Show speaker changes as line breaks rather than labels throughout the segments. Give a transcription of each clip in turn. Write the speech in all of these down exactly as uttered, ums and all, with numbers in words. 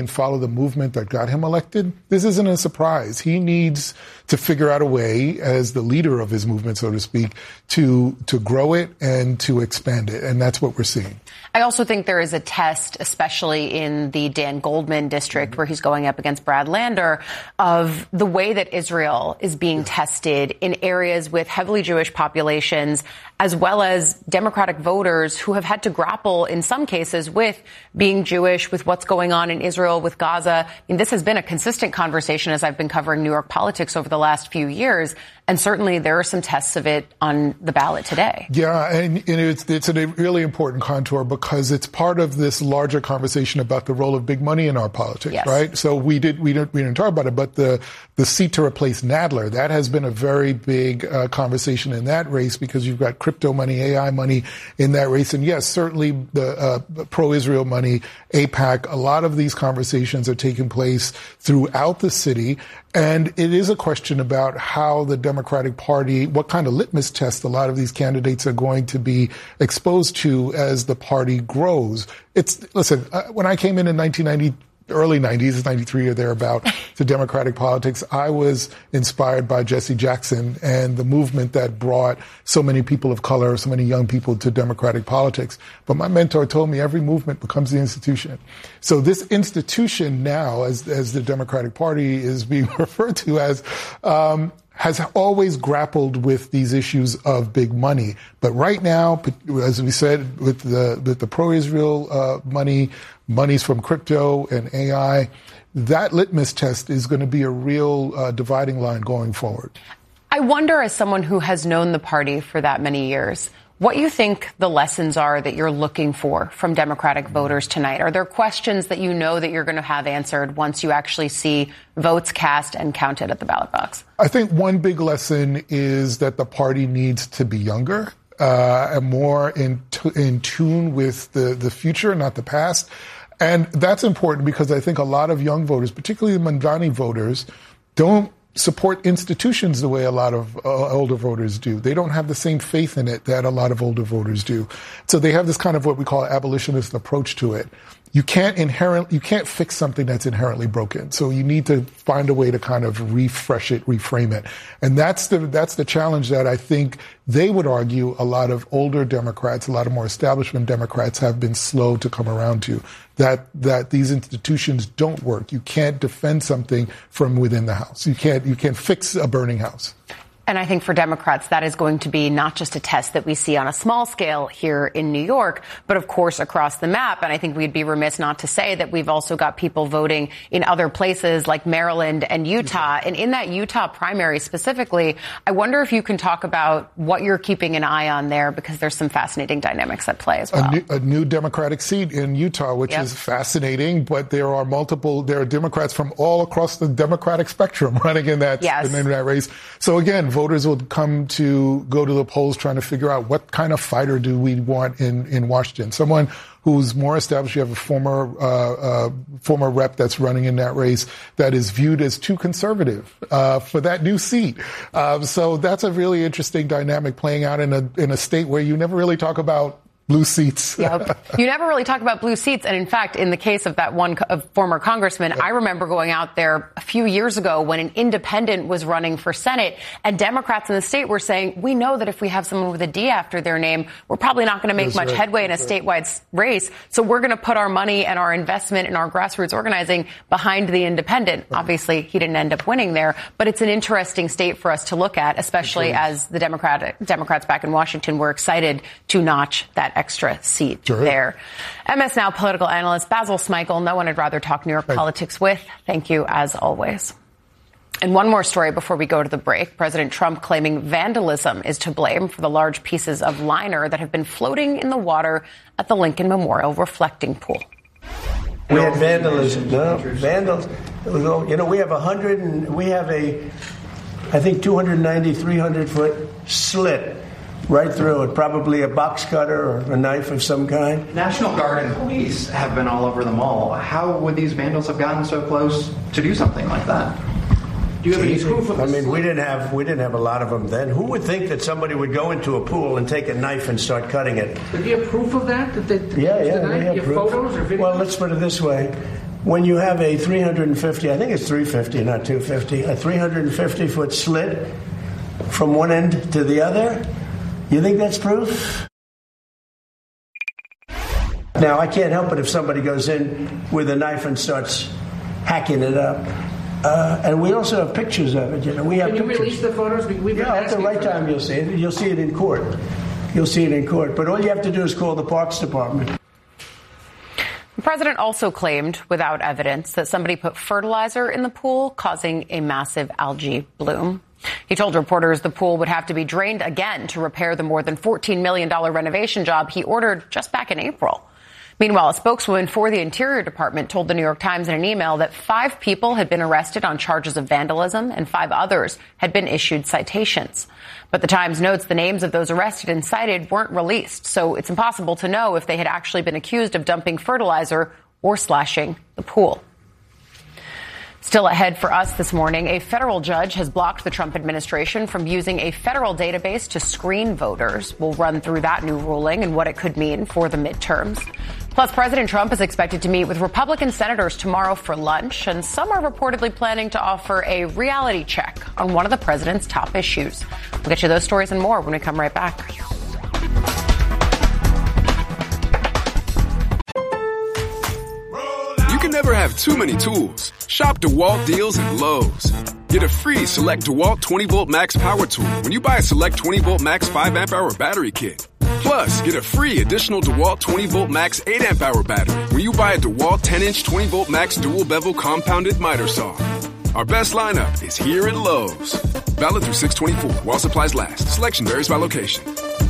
and follow the movement that got him elected, this isn't a surprise. He needs to figure out a way, as the leader of his movement, so to speak, to to grow it and to expand it. And that's what we're seeing.
I also think there is a test, especially in the Dan Goldman district, where he's going up against Brad Lander, of the way that Israel is being yeah. tested in areas with heavily Jewish populations, as well as Democratic voters who have had to grapple, in some cases, with being Jewish, with what's going on in Israel, with Gaza. I mean, this has been a consistent conversation as I've been covering New York politics over the last few years. And certainly there are some tests of it on the ballot today.
Yeah, and, and it's, it's a really important contour because it's part of this larger conversation about the role of big money in our politics,
yes.
right? So we did we didn't we didn't talk about it, but the the seat to replace Nadler, that has been a very big uh, conversation in that race because you've got crypto money, A I money in that race, and yes, certainly the uh, pro-Israel money, AIPAC. A lot of these conversations are taking place throughout the city. And it is a question about how the Democratic Party, what kind of litmus test a lot of these candidates are going to be exposed to as the party grows. It's, listen, uh, when I came in in nineteen ninety, early nineties, ninety-three or thereabout, to Democratic politics, I was inspired by Jesse Jackson and the movement that brought so many people of color, so many young people to Democratic politics. But my mentor told me every movement becomes the institution. So this institution now, as, as the Democratic Party is being referred to as, um, has always grappled with these issues of big money. But right now, as we said, with the, with the pro-Israel uh, money, monies from crypto and A I, that litmus test is going to be a real uh, dividing line going forward.
I wonder, as someone who has known the party for that many years, what you think the lessons are that you're looking for from Democratic voters tonight. Are there questions that you know that you're going to have answered once you actually see votes cast and counted at the ballot box?
I think one big lesson is that the party needs to be younger uh, and more in, t- in tune with the, the future, not the past. And that's important because I think a lot of young voters, particularly the Mamdani voters, don't support institutions the way a lot of uh, older voters do. They don't have the same faith in it that a lot of older voters do. So they have this kind of what we call abolitionist approach to it. You can't inherently, you can't fix something that's inherently broken. So you need to find a way to kind of refresh it, reframe it. And that's the, that's the challenge that I think they would argue a lot of older Democrats, a lot of more establishment Democrats have been slow to come around to. That, that these institutions don't work. You can't defend something from within the house. You can't, you can't fix a burning house.
And I think for Democrats, that is going to be not just a test that we see on a small scale here in New York, but of course across the map. And I think we'd be remiss not to say that we've also got people voting in other places like Maryland and Utah. And in that Utah primary specifically, I wonder if you can talk about what you're keeping an eye on there, because there's some fascinating dynamics at play as well.
A new, a new Democratic seat in Utah, which yep. is fascinating, but there are multiple, there are Democrats from all across the Democratic spectrum running in that,
yes.
in that race. So again, voters will come to go to the polls trying to figure out what kind of fighter do we want in, in Washington. Someone who's more established. You have a former uh, uh, former rep that's running in that race that is viewed as too conservative uh, for that new seat. Uh, so that's a really interesting dynamic playing out in a in a state where you never really talk about blue seats.
Yep. You never really talk about blue seats. And in fact, in the case of that one co- former congressman, yep. I remember going out there a few years ago when an independent was running for Senate, and Democrats in the state were saying, we know that if we have someone with a D after their name, we're probably not going to make That's much right. headway in a That's statewide right. race. So we're going to put our money and our investment and our grassroots organizing behind the independent. Right. Obviously, he didn't end up winning there, but it's an interesting state for us to look at, especially as the Democrat, Democrats back in Washington were excited to notch that extra seat sure. there. M S Now political analyst Basil Smikle, no one I'd rather talk New York Thanks. politics with. Thank you, as always. And one more story before we go to the break. President Trump claiming vandalism is to blame for the large pieces of liner that have been floating in the water at the Lincoln Memorial reflecting pool.
We had vandalism. No, vandals. You know, we have a hundred and we have a, I think, two ninety, three hundred foot slit right through it, probably a box cutter or a knife of some kind.
National Guard and police have been all over the mall. How would these vandals have gotten so close to do something like that? Do you have any proof of this?
I mean, we didn't have we didn't have a lot of them then. Who would think that somebody would go into a pool and take a knife and start cutting it?
But do you have proof of that? That they,
yeah, yeah,
the
we have
you have
proof.
photos or videos?
Well, let's put it this way. when you have a three hundred fifty, I think it's three fifty, not two fifty, a three hundred fifty foot slit from one end to the other, you think that's proof? Now, I can't help it if somebody goes in with a knife and starts hacking it up. Uh, and we also have pictures of it. You know, we have.
Can you
pictures.
release the photos? We, we've
yeah, at the right time you'll see it. You'll see it in court. You'll see it in court. But all you have to do is call the Parks Department.
The president also claimed, without evidence, that somebody put fertilizer in the pool, causing a massive algae bloom. He told reporters the pool would have to be drained again to repair the more than fourteen million dollars renovation job he ordered just back in April. Meanwhile, a spokeswoman for the Interior Department told the New York Times in an email that five people had been arrested on charges of vandalism and five others had been issued citations. But the Times notes the names of those arrested and cited weren't released, so it's impossible to know if they had actually been accused of dumping fertilizer or slashing the pool. Still ahead for us this morning, a federal judge has blocked the Trump administration from using a federal database to screen voters. We'll run through that new ruling and what it could mean for the midterms. Plus, President Trump is expected to meet with Republican senators tomorrow for lunch, and some are reportedly planning to offer a reality check on one of the president's top issues. We'll get you those stories and more when we come right back.
You can never have too many tools. Shop DeWalt deals at Lowe's. Get a free Select DeWalt twenty volt Max Power Tool when you buy a Select twenty volt Max five amp hour battery kit. Plus, get a free additional DeWalt twenty volt Max eight amp hour battery when you buy a DeWalt ten inch twenty volt Max dual bevel compounded miter saw. Our best lineup is here at Lowe's. Valid through six twenty-four while supplies last. Selection varies by location.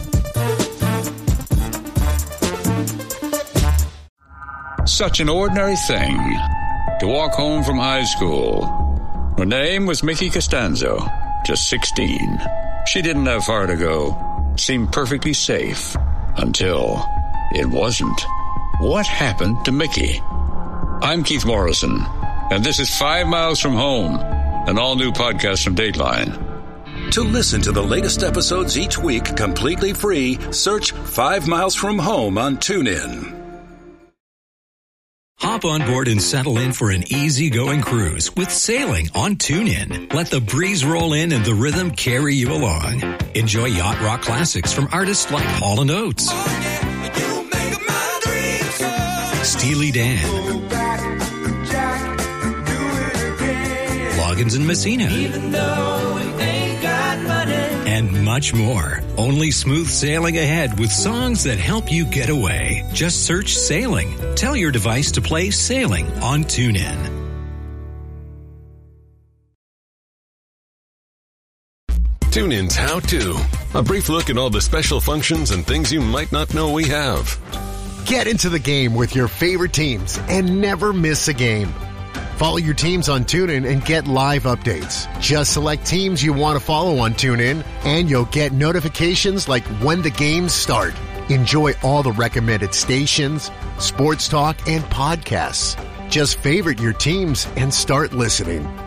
Such an ordinary thing to walk home from high school. Her name was Mickey Costanzo, just sixteen. She didn't have far to go. Seemed perfectly safe until it wasn't. What happened to Mickey? I'm Keith Morrison, and this is Five Miles from Home, an all-new podcast from Dateline.
To listen to the latest episodes each week completely free, search Five Miles from Home on TuneIn.
Hop on board and settle in for an easy-going cruise with sailing on TuneIn. Let the breeze roll in and the rhythm carry you along. Enjoy yacht rock classics from artists like Hall and Oates, oh, yeah, Steely Dan, Loggins and Messina, even though we ain't got money, and much more. Only smooth sailing ahead with songs that help you get away. Just search Sailing. Tell your device to play Sailing on TuneIn.
TuneIn's How To. A brief look at all the special functions and things you might not know we have.
Get into the game with your favorite teams and never miss a game. Follow your teams on TuneIn and get live updates. Just select teams you want to follow on TuneIn, and you'll get notifications like when the games start. Enjoy all the recommended stations, sports talk, and podcasts. Just favorite your teams and start listening.